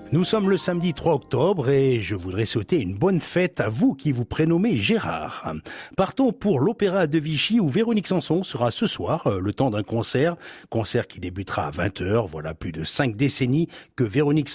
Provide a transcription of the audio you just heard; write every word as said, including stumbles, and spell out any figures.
Nous sommes le samedi trois octobre et je voudrais souhaiter une bonne fête à vous qui vous prénommez Gérard. Partons pour l'Opéra de Vichy où Véronique Sanson sera ce soir, le temps d'un concert, concert qui débutera à vingt heures. Voilà plus de cinq décennies que Véronique